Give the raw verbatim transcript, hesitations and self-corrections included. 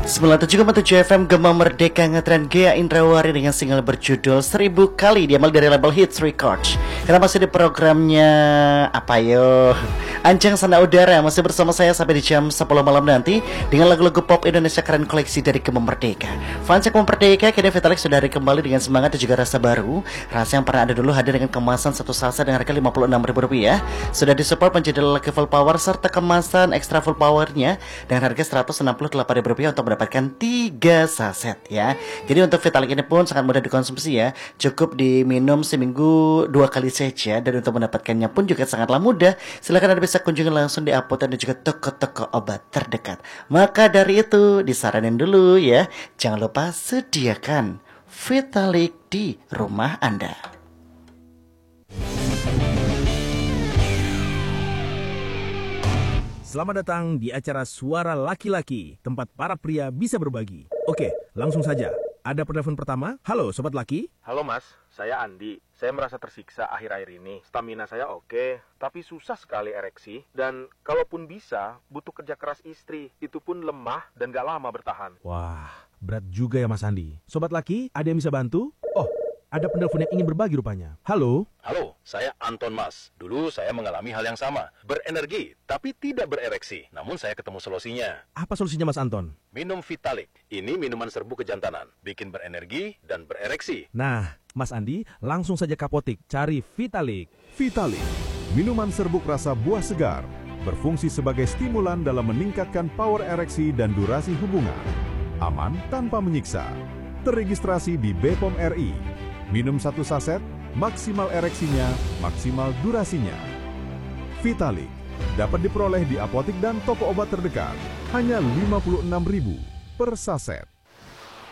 sembilan puluh tujuh koma tujuh F M Gema Merdeka ngetren Gea Indrawari dengan single berjudul Seribu Kali diambil dari label Hits Records. Kita masih di programnya apa yo? Anjang Sana Udara masih bersama saya sampai di jam sepuluh malam nanti dengan lagu-lagu pop Indonesia keren koleksi dari Gema Merdeka. Fans Gema Merdeka, kini Vitalik sudah hari kembali dengan semangat dan juga rasa baru. Rasa yang pernah ada dulu hadir dengan kemasan satu salsa dengan harga lima puluh enam ribu rupiah. Sudah disupport menjadi lagi full power serta kemasan extra full powernya dengan harga seratus enam puluh delapan ribu rupiah untuk mendapatkan tiga saset ya. Jadi untuk Vitalik ini pun sangat mudah dikonsumsi ya. Cukup diminum seminggu dua kali saja dan untuk mendapatkannya pun juga sangatlah mudah. Silahkan Anda bisa kunjungi langsung di apotek dan juga toko-toko obat terdekat. Maka dari itu disaranin dulu ya, jangan lupa sediakan Vitalik di rumah Anda. Selamat datang di acara Suara Laki-Laki, tempat para pria bisa berbagi. Oke, langsung saja. Ada penelpon pertama. Halo, Sobat Laki. Halo Mas, saya Andi. Saya merasa tersiksa akhir-akhir ini. Stamina saya oke, tapi susah sekali ereksi. Dan kalaupun bisa, butuh kerja keras istri. Itu pun lemah dan gak lama bertahan. Wah, berat juga ya Mas Andi. Sobat Laki, ada yang bisa bantu? Oh, ada penelpon yang ingin berbagi rupanya. Halo. Halo, saya Anton Mas. Dulu saya mengalami hal yang sama. Berenergi, tapi tidak berereksi. Namun saya ketemu solusinya. Apa solusinya Mas Anton? Minum Vitalik. Ini minuman serbu kejantanan. Bikin berenergi dan berereksi. Nah, Mas Andi, langsung saja ke apotik. Cari Vitalik. Vitalik, minuman serbuk rasa buah segar. Berfungsi sebagai stimulan dalam meningkatkan power ereksi dan durasi hubungan. Aman tanpa menyiksa. Terregistrasi di B P O M R I. Minum satu saset, maksimal ereksinya, maksimal durasinya. Vitalik dapat diperoleh di apotik dan toko obat terdekat. Hanya lima puluh enam ribu per saset.